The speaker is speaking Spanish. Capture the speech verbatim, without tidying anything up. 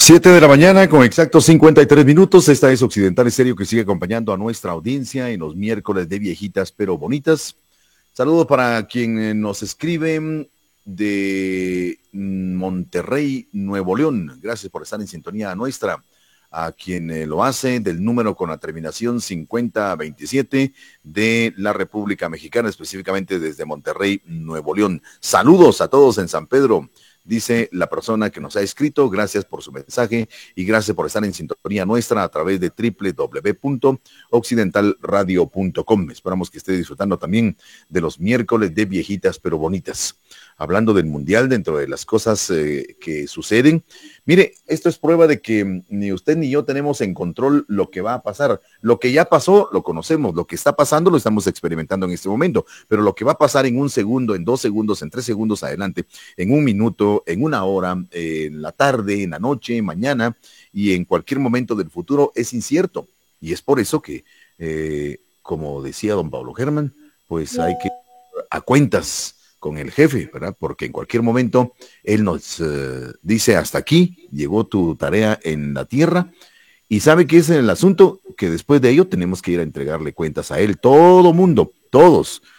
Siete de la mañana con exactos cincuenta y tres minutos. Esta es Occidental Estéreo, que sigue acompañando a nuestra audiencia en los miércoles de viejitas pero bonitas. Saludos para quien nos escribe de Monterrey, Nuevo León. Gracias por estar en sintonía nuestra. A quien lo hace del número con la terminación cincuenta veintisiete de la República Mexicana, específicamente desde Monterrey, Nuevo León. Saludos a todos en San Pedro. Dice la persona que nos ha escrito, gracias por su mensaje y gracias por estar en sintonía nuestra a través de doble u doble u doble u punto occidental radio punto com. Esperamos que esté disfrutando también de los miércoles de viejitas pero bonitas. Hablando del mundial, dentro de las cosas eh, que suceden, mire, esto es prueba de que ni usted ni yo tenemos en control lo que va a pasar. Lo que ya pasó, lo conocemos. Lo que está pasando, lo estamos experimentando en este momento. Pero lo que va a pasar en un segundo, en dos segundos, en tres segundos adelante, en un minuto, en una hora, eh, en la tarde, en la noche, mañana y en cualquier momento del futuro es incierto. Y es por eso que, eh, como decía don Pablo Germán, pues hay que a cuentas con el jefe, ¿verdad? Porque en cualquier momento él nos uh, dice hasta aquí, llegó tu tarea en la tierra, y sabe que es el asunto que después de ello tenemos que ir a entregarle cuentas a él, todo mundo, todos,